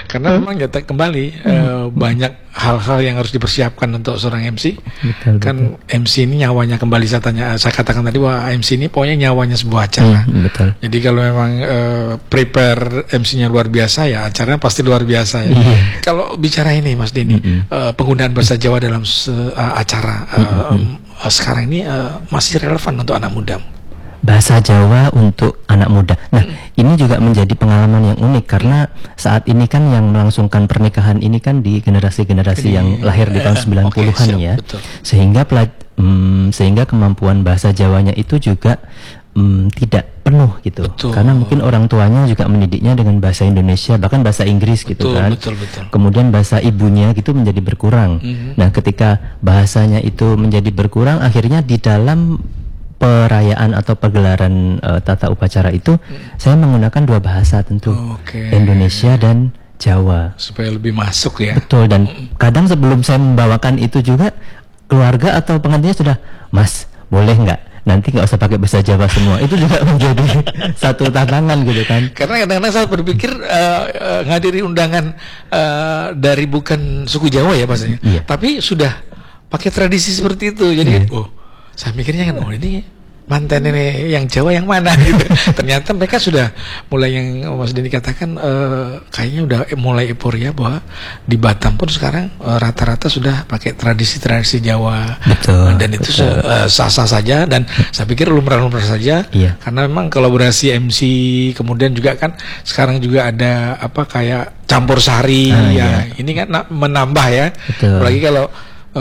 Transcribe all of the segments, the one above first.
Karena memang ya kembali banyak hal-hal yang harus dipersiapkan untuk seorang MC. Betul, Kan betul. MC ini nyawanya, kembali saya katakan tadi bahwa MC ini pokoknya nyawanya sebuah acara. Betul. Jadi kalau memang prepare MC-nya luar biasa, ya acaranya pasti luar biasa ya. Kalau bicara ini Mas Denny, penggunaan bahasa Jawa dalam acara sekarang ini masih relevan untuk anak muda. Bahasa Jawa untuk anak muda. Nah, ini juga menjadi pengalaman yang unik karena saat ini kan yang melangsungkan pernikahan ini kan di generasi-generasi yang lahir di tahun 90-an ya. Betul. Sehingga kemampuan bahasa Jawanya itu juga tidak penuh gitu. Betul. Karena mungkin orang tuanya juga mendidiknya dengan bahasa Indonesia, bahkan bahasa Inggris gitu kan. Betul. Kemudian bahasa ibunya gitu menjadi berkurang. Nah, ketika bahasanya itu menjadi berkurang, akhirnya di dalam perayaan atau pegelaran tata upacara itu saya menggunakan dua bahasa tentu, Indonesia dan Jawa, supaya lebih masuk ya. Betul. Dan kadang sebelum saya membawakan itu juga keluarga atau pengantinnya sudah, Mas boleh nggak nanti nggak usah pakai bahasa Jawa semua. Itu juga menjadi satu tantangan gitu kan. Karena kadang-kadang saya berpikir ngadiri undangan dari bukan suku Jawa ya pastinya, tapi sudah pakai tradisi seperti itu. Jadi saya mikirnya kan, ini mantan ini yang Jawa yang mana gitu. Ternyata mereka sudah mulai, yang Mas Denny katakan, kayaknya udah mulai euforia bahwa di Batam pun sekarang rata-rata sudah pakai tradisi-tradisi Jawa. Betul, dan itu sah-sah saja, dan saya pikir lumrah-lumrah saja. Karena memang kolaborasi MC, kemudian juga kan sekarang juga ada kayak campur sari ini kan menambah ya. Betul. Apalagi kalau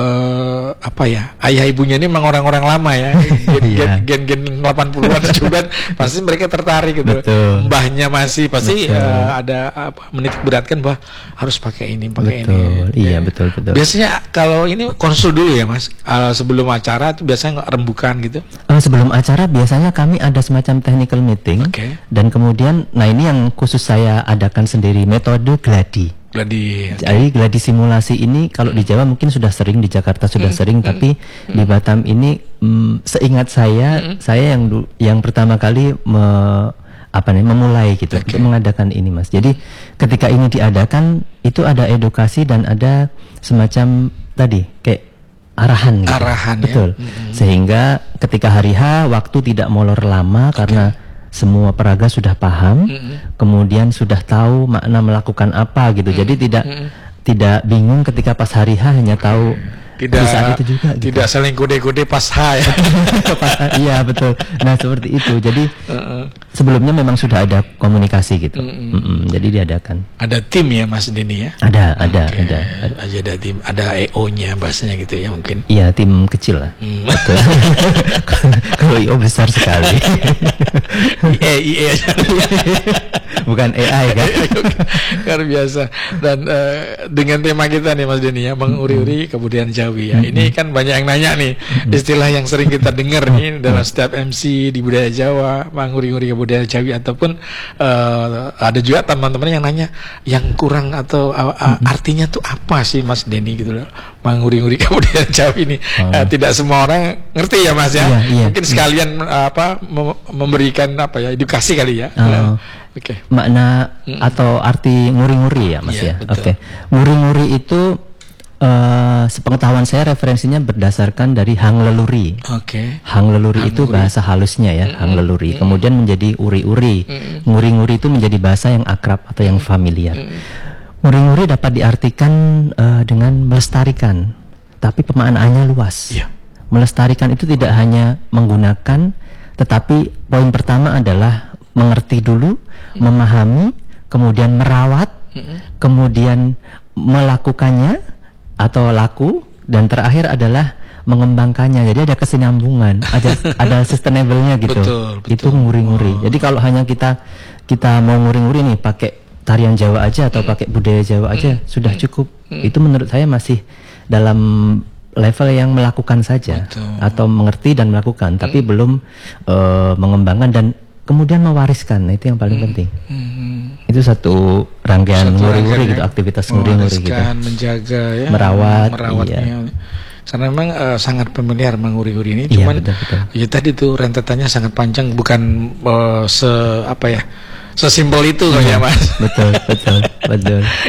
ayah ibunya ini memang orang-orang lama ya, gen 80-an juga pasti mereka tertarik gitu. Betul. Mbahnya masih pasti ada menitik beratkan bahwa harus pakai ini, pakai ini. Iya, betul. Biasanya kalau ini konsul dulu ya Mas, sebelum acara itu biasanya rembukan gitu. Sebelum acara biasanya kami ada semacam technical meeting, dan kemudian, nah ini yang khusus saya adakan sendiri, metode gladi. Jadi gladi simulasi ini kalau di Jawa mungkin sudah sering, di Jakarta sudah sering, tapi di Batam ini seingat saya yang pertama kali memulai gitu untuk mengadakan ini Mas. Jadi ketika ini diadakan itu ada edukasi dan ada semacam tadi kayak arahan gitu. Betul. Sehingga ketika hari H waktu tidak molor lama karena semua peraga sudah paham, kemudian sudah tahu makna melakukan apa gitu. Jadi tidak bingung ketika pas hari H, hanya tahu di saat itu juga gitu. Tidak saling kode-kode pas H ya. Iya betul. Nah seperti itu. Jadi sebelumnya memang sudah ada komunikasi gitu. Jadi diadakan. Ada tim ya Mas Denny ya? Ada. Ada tim, ada EO-nya bahasanya gitu ya mungkin. Iya, tim kecil lah. Betul. Kalau EO besar sekali. IE bukan AI kan? Luar biasa. Dan dengan tema kita nih Mas Denny ya, menguri-uri kebudayaan Jawi ya. Ini kan banyak yang nanya nih, istilah yang sering kita dengar nih dalam setiap MC di budaya Jawa, menguri-uri kebudayaan Jawi, ataupun ada juga teman-teman yang nanya yang kurang atau artinya tuh apa sih Mas Denny gitu loh, menguri-uri kebudayaan Jawi ini. Tidak semua orang ngerti ya Mas ya. Mungkin sekalian memberikan edukasi kali ya. Makna atau arti nguri-nguri ya Mas ya. Nguri-nguri itu sepengetahuan saya referensinya berdasarkan dari Hang Leluri. Hang Leluri itu bahasa halusnya ya, Hang Leluri. Kemudian menjadi uri-uri. Nguri-nguri itu menjadi bahasa yang akrab atau yang familiar. Nguri-nguri dapat diartikan dengan melestarikan, tapi pemaknaannya luas. Melestarikan itu tidak hanya menggunakan, tetapi poin pertama adalah mengerti dulu, memahami, kemudian merawat, kemudian melakukannya atau laku, dan terakhir adalah mengembangkannya. Jadi ada kesinambungan, ada sustainable-nya gitu. Betul. Itu nguri-nguri. Jadi kalau hanya kita mau nguri-nguri nih pakai tarian Jawa aja atau pakai budaya Jawa aja sudah cukup. Itu menurut saya masih dalam level yang melakukan saja. Atau mengerti dan melakukan, tapi belum mengembangkan dan kemudian mewariskan. Nah, itu yang paling penting. Itu satu rangkaian nguri-nguri gitu, aktivitas nguri-nguri gitu. Menjaga ya, merawatnya. Karena memang sangat familiar menguri-nguri ini. Cuman ya tadi tuh rentetannya sangat panjang, bukan sesimpel itu ya Mas. Betul.